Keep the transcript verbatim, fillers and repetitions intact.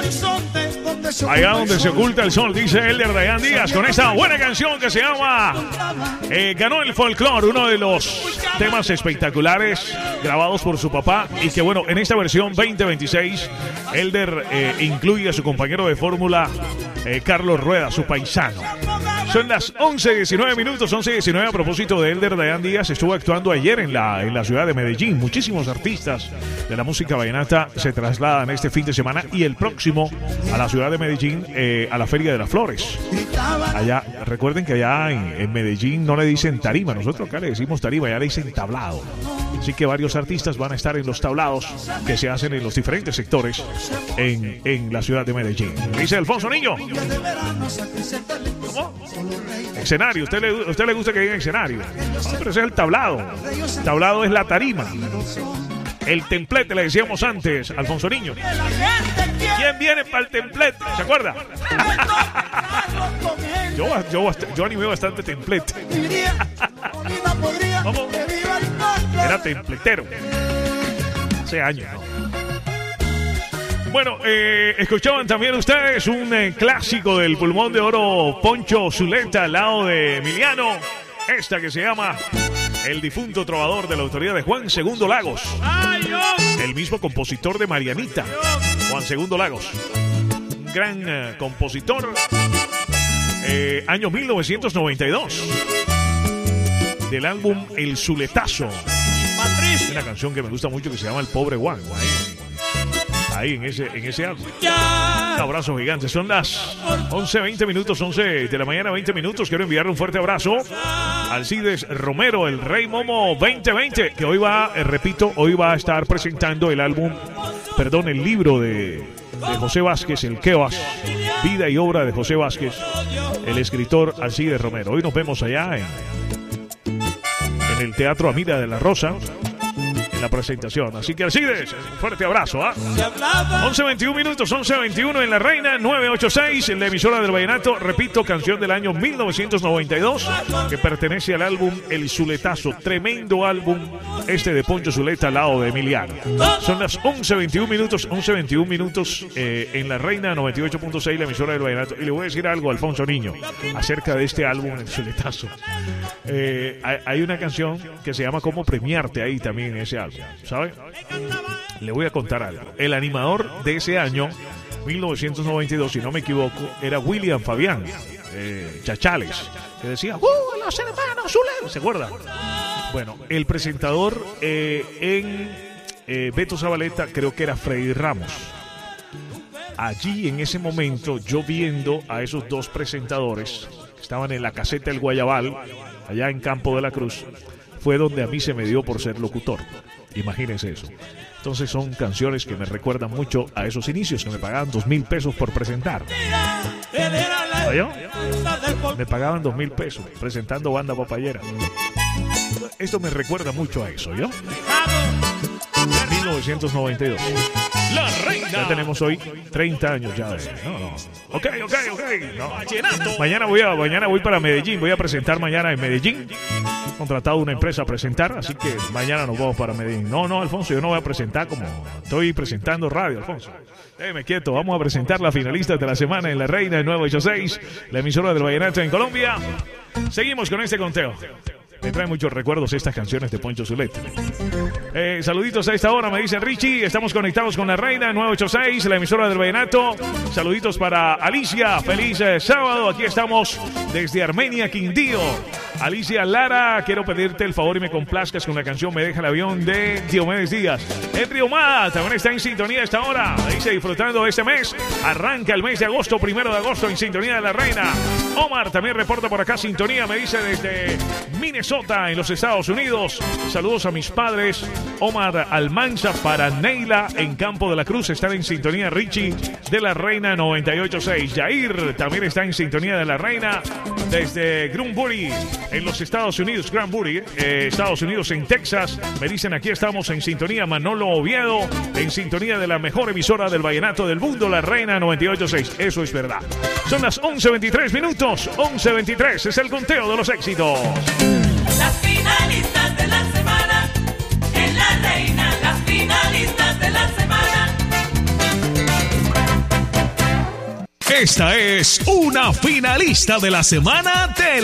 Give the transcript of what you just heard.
Allá donde se oculta el sol, dice Elder Dayan Díaz, con esta buena canción que se llama eh, Ganó el Folclore, uno de los temas espectaculares grabados por su papá, y que bueno, en esta versión veinte veintiséis Elder eh, incluye a su compañero de fórmula eh, Carlos Rueda, su paisano. Son las once diecinueve minutos, once diecinueve. A propósito de Elder Dayan Díaz, estuvo actuando ayer en la, en la ciudad de Medellín. Muchísimos artistas de la música vallenata se trasladan este fin de semana y el próximo a la ciudad de Medellín, eh, a la Feria de las Flores. Allá, recuerden que allá en, en Medellín no le dicen tarima, nosotros acá le decimos tarima, allá le dicen tablado. Así que varios artistas van a estar en los tablados que se hacen en los diferentes sectores en, en la ciudad de Medellín. Dice Alfonso Niño. ¿Cómo? Escenario, ¿usted le, usted le gusta que diga escenario? No, pero ese es el tablado. El tablado es la tarima. El templete, le decíamos antes, Alfonso Niño. ¿Quién viene para el templete? ¿Se acuerda? yo, yo, yo animé bastante templete. ¿Cómo? Era templetero. Hace años, ¿no? Bueno, eh, escuchaban también ustedes un eh, clásico del Pulmón de Oro, Poncho Zuleta, al lado de Emiliano. Esta que se llama El difunto trovador, de la autoría de Juan Segundo Lagos. El mismo compositor de Marianita, Juan Segundo Lagos. Un gran eh, compositor. Eh, año mil novecientos noventa y dos. Del álbum El Zuletazo. Una canción que me gusta mucho que se llama El Pobre Juan. Ahí en ese, en ese álbum. Un abrazo gigante. Son las once veinte minutos, once de la mañana, veinte minutos. Quiero enviarle un fuerte abrazo a Alcides Romero, el Rey Momo veinte veinte, que hoy va, eh, repito, hoy va a estar presentando el álbum, perdón, el libro de, de José Vázquez, el Keoas, vida y obra de José Vázquez, el escritor Alcides Romero. Hoy nos vemos allá en, en el Teatro Amira de la Rosa, en la presentación. Así que Alcides, un fuerte abrazo. ¿eh? once veintiuno minutos, once veintiuno en La Reina, nueve ochenta y seis en la emisora del vallenato. Repito, canción del año mil novecientos noventa y dos que pertenece al álbum El Zuletazo. Tremendo álbum este de Poncho Zuleta al lado de Emiliano. Son las once veintiuno minutos, once veintiuno minutos eh, en La Reina, noventa y ocho punto seis, la emisora del vallenato. Y le voy a decir algo a Alfonso Niño acerca de este álbum El Zuletazo. Eh, hay, hay una canción que se llama Cómo Premiarte ahí también en ese álbum. ¿Sabe? Le voy a contar algo. El animador de ese año, mil novecientos noventa y dos, si no me equivoco, era William Fabián eh, Chachales, que decía, ¡uh, los hermanos Zuler! ¿Se acuerda? Bueno, el presentador eh, en eh, Beto Zabaleta, creo que era Freddy Ramos. Allí, en ese momento, yo viendo a esos dos presentadores que estaban en la caseta del Guayabal, allá en Campo de la Cruz, fue donde a mí se me dio por ser locutor. Imagínense eso. Entonces son canciones que me recuerdan mucho a esos inicios, que me pagaban dos mil pesos por presentar. ¿Oyó? Me pagaban dos mil pesos presentando Banda Papayera. Esto me recuerda mucho a eso, ¿yo? mil novecientos noventa y dos. La Reina. Ya tenemos hoy treinta años ya de... No, no. Ok, ok, ok. No. Mañana voy a, mañana voy para Medellín. Voy a presentar mañana en Medellín. He contratado una empresa a presentar, así que mañana nos vamos para Medellín. No, no, Alfonso, yo no voy a presentar como estoy presentando radio, Alfonso. Déjeme quieto, vamos a presentar las finalistas de la semana en La Reina, el nueve ochenta y seis, la emisora del vallenato en Colombia. Seguimos con este conteo. Me trae muchos recuerdos estas canciones de Poncho Zuleta. Eh, saluditos a esta hora, me dicen Richie. Estamos conectados con La Reina, nueve ochenta y seis, la emisora del vallenato. Saluditos para Alicia. Feliz eh, sábado. Aquí estamos desde Armenia, Quindío. Alicia Lara, quiero pedirte el favor y me complazcas con la canción Me Deja el Avión de Diomedes Díaz. Henry Omar también está en sintonía a esta hora. Dice, disfrutando de este mes. Arranca el mes de agosto, primero de agosto, en sintonía de La Reina. Omar también reporta por acá sintonía, me dice desde Minnesota, en los Estados Unidos. Saludos a mis padres. Omar Almanza, para Neila en Campo de la Cruz. Están en sintonía Richie de La Reina noventa y ocho punto seis. Jair también está en sintonía de La Reina desde Greenbury, en los Estados Unidos. Granbury, eh, Estados Unidos, en Texas. Me dicen, aquí estamos en sintonía. Manolo Oviedo, en sintonía de la mejor emisora del vallenato del mundo, La Reina noventa y ocho punto seis. Eso es verdad. Son las once veintitrés minutos. once veintitrés es el conteo de los éxitos. Las finalistas de la semana en La Reina. Las finalistas de la semana. Esta es una finalista de la semana de